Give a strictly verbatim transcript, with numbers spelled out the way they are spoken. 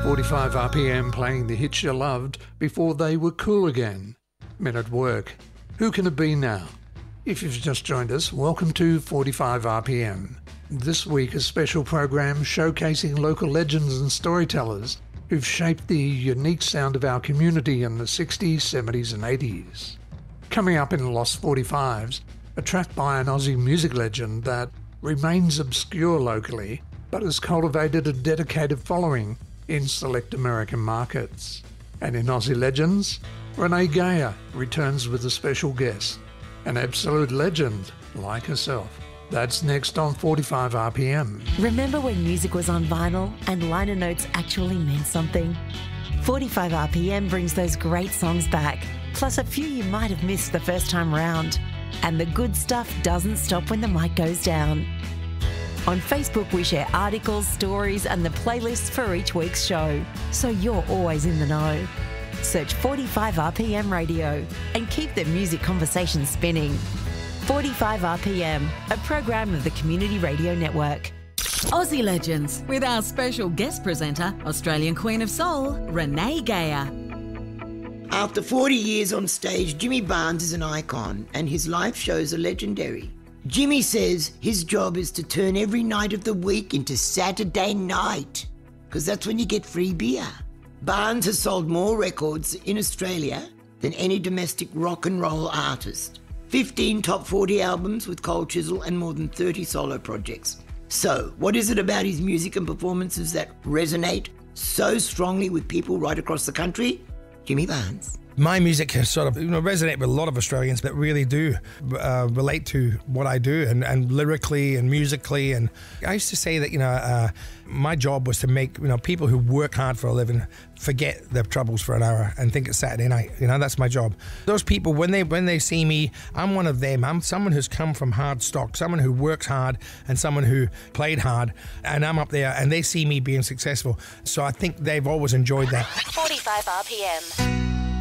forty-five R P M playing the hits you loved before they were cool again. Men at Work. Who can it be now? If you've just joined us, welcome to forty-five R P M. This week a special program showcasing local legends and storytellers who've shaped the unique sound of our community in the sixties, seventies and eighties. Coming up in Lost forty-fives, a track by an Aussie music legend that remains obscure locally but has cultivated a dedicated following in select American markets. And in Aussie Legends, Renee Geyer returns with a special guest, an absolute legend like herself. That's next on forty-five R P M. Remember when music was on vinyl and liner notes actually meant something? forty-five R P M brings those great songs back, plus a few you might have missed the first time round. And the good stuff doesn't stop when the mic goes down. On Facebook, we share articles, stories and the playlists for each week's show, so you're always in the know. Search forty-five R P M Radio and keep the music conversation spinning. forty-five R P M, a program of the Community Radio Network. Aussie Legends, with our special guest presenter, Australian Queen of Soul, Renee Geyer. After forty years on stage, Jimmy Barnes is an icon and his live shows are legendary. Jimmy says his job is to turn every night of the week into Saturday night, because that's when you get free beer. Barnes has sold more records in Australia than any domestic rock and roll artist. fifteen top forty albums with Cold Chisel and more than thirty solo projects. So, what is it about his music and performances that resonate so strongly with people right across the country? Jimmy Barnes. My music has sort of, you know, resonate with a lot of Australians that really do uh, relate to what I do, and, and lyrically and musically. And I used to say that, you know, uh, my job was to make, you know, people who work hard for a living forget their troubles for an hour and think it's Saturday night. You know, that's my job. Those people, when they when they see me, I'm one of them. I'm someone who's come from hard stock, someone who works hard and someone who played hard. And I'm up there and they see me being successful. So I think they've always enjoyed that. forty-five R P M.